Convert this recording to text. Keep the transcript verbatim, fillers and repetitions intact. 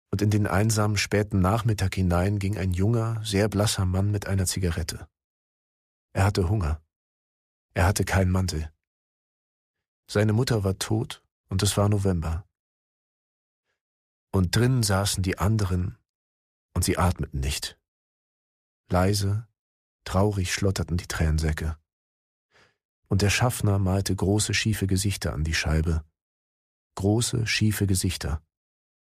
und in den einsamen späten Nachmittag hinein ging ein junger, sehr blasser Mann mit einer Zigarette. Er hatte Hunger. Er hatte keinen Mantel. Seine Mutter war tot und es war November. Und drinnen saßen die anderen und sie atmeten nicht. Leise, traurig schlotterten die Tränensäcke. Und der Schaffner malte große, schiefe Gesichter an die Scheibe. Große, schiefe Gesichter.